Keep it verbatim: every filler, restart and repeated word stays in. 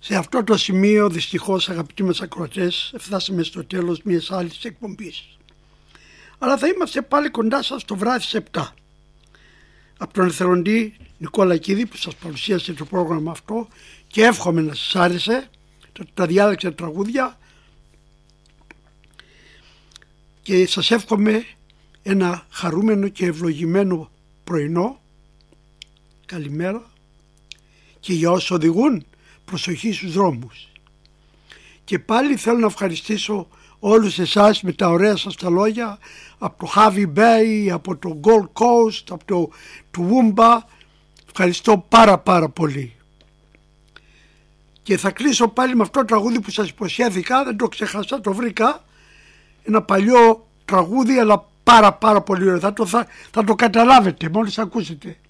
Σε αυτό το σημείο δυστυχώς, αγαπητοί μας ακροατές, φτάσαμε στο τέλος μιας άλλης εκπομπής. Αλλά θα είμαστε πάλι κοντά σας το βράδυ στις επτά. Από τον εθελοντή Νικόλα Κίδη που σας παρουσίασε το πρόγραμμα αυτό, και εύχομαι να σας άρεσε, τα διάλεξα τραγούδια, και σας εύχομαι ένα χαρούμενο και ευλογημένο πρωινό. Καλημέρα, και για όσους οδηγούν, προσοχή στους δρόμους. Και πάλι θέλω να ευχαριστήσω όλους εσάς με τα ωραία σας τα λόγια από το Hervey Bay, από το Gold Coast, από το Toowoomba. Ευχαριστώ πάρα πάρα πολύ. Και θα κλείσω πάλι με αυτό το τραγούδι που σας υποσχέθηκα, δεν το ξεχάσα, το βρήκα. Ένα παλιό τραγούδι, αλλά πάρα πάρα πολύ ωραίο. Θα το, θα, θα το καταλάβετε μόλις ακούσετε.